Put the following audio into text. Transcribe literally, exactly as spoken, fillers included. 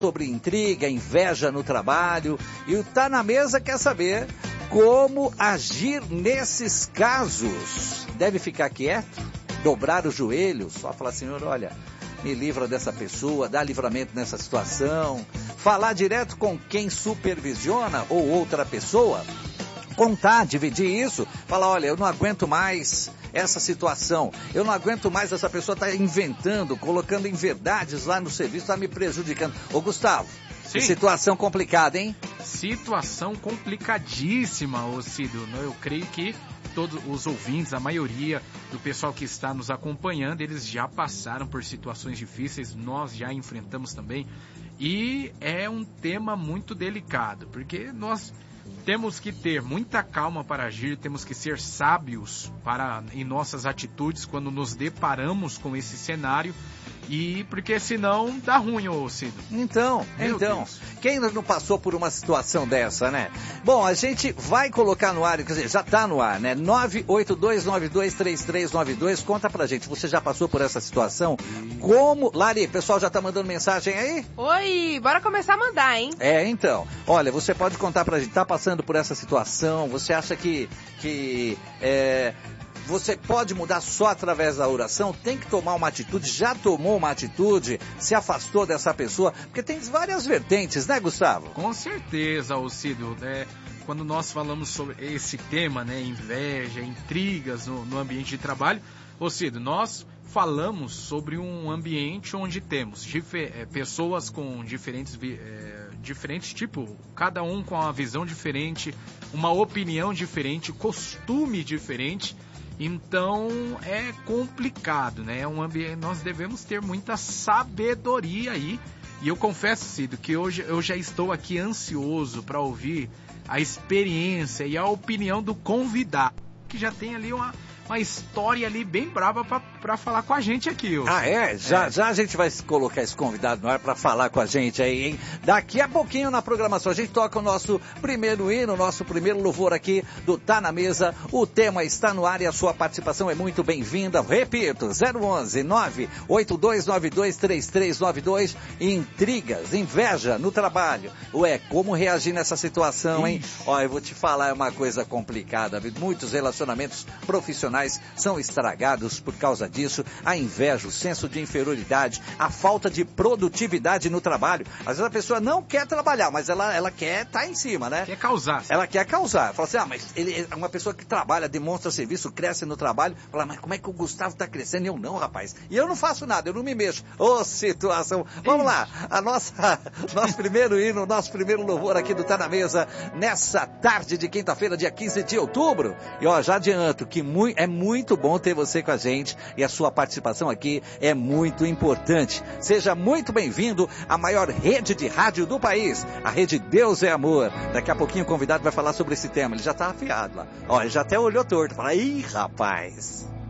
sobre intriga, inveja no trabalho, e o Tá na Mesa quer saber como agir nesses casos. Deve ficar quieto, dobrar o joelho, só falar, Senhor, olha, me livra dessa pessoa, dá livramento nessa situação, falar direto com quem supervisiona ou outra pessoa, contar, dividir isso, falar, olha, eu não aguento mais essa situação, eu não aguento mais essa pessoa tá inventando, colocando em verdades lá no serviço, tá me prejudicando. Ô Gustavo, Sim. Que situação complicada, hein? Situação complicadíssima, ô Cido. Eu creio que todos os ouvintes, a maioria do pessoal que está nos acompanhando, eles já passaram por situações difíceis, nós já enfrentamos também. E é um tema muito delicado, porque nós temos que ter muita calma para agir, temos que ser sábios para, em nossas atitudes quando nos deparamos com esse cenário. E porque senão dá ruim, ô Cido. Então, Meu então, Deus. Quem não passou por uma situação dessa, né? Bom, a gente vai colocar no ar, quer dizer, já tá no ar, né? nove oito dois nove dois três três nove dois, conta pra gente, você já passou por essa situação? Como... Lari, o pessoal já tá mandando mensagem aí? Oi, bora começar a mandar, hein? É, então, olha, você pode contar pra gente, tá passando por essa situação, você acha que, que é... você pode mudar só através da oração, tem que tomar uma atitude, já tomou uma atitude, se afastou dessa pessoa, porque tem várias vertentes, né, Gustavo? Com certeza, Alcido, é, quando nós falamos sobre esse tema, né, inveja, intrigas no, no ambiente de trabalho, Alcido, nós falamos sobre um ambiente onde temos difer- é, pessoas com diferentes, é, diferentes tipos, cada um com uma visão diferente, uma opinião diferente, costume diferente. Então é complicado, né? É um ambiente, nós devemos ter muita sabedoria aí. E eu confesso, Cido, que hoje eu já estou aqui ansioso para ouvir a experiência e a opinião do convidado, que já tem ali uma, uma história ali bem brava para falar com a gente aqui. Hoje. Ah, é? Já, é? já a gente vai colocar esse convidado no ar para falar com a gente aí, hein? Daqui a pouquinho na programação a gente toca o nosso primeiro hino, o nosso primeiro louvor aqui do Tá na Mesa. O tema está no ar e a sua participação é muito bem-vinda. Repito, zero onze nove oito dois nove dois três três nove dois. Intrigas, inveja no trabalho. Ué, como reagir nessa situação, hein? Ó, eu vou te falar, é uma coisa complicada. Muitos relacionamentos profissionais são estragados por causa disso. A inveja, o senso de inferioridade, a falta de produtividade no trabalho. Às vezes a pessoa não quer trabalhar, mas ela, ela quer estar em cima, né? Quer causar. Ela quer causar. Fala assim, ah, mas ele é uma pessoa que trabalha, demonstra serviço, cresce no trabalho. Fala, mas como é que o Gustavo tá crescendo? Eu não, rapaz. E eu não faço nada, eu não me mexo. Ô, oh, situação. Vamos lá. A nossa, nosso primeiro hino, nosso primeiro louvor aqui do Tá na Mesa, nessa tarde de quinta-feira, dia quinze de outubro. E ó, já adianto que mu- é muito bom ter você com a gente e a sua participação aqui é muito importante. Seja muito bem-vindo à maior rede de rádio do país, a Rede Deus é Amor. Daqui a pouquinho o convidado vai falar sobre esse tema, ele já tá afiado lá. Ó, ele já até olhou torto, fala, ih, rapaz.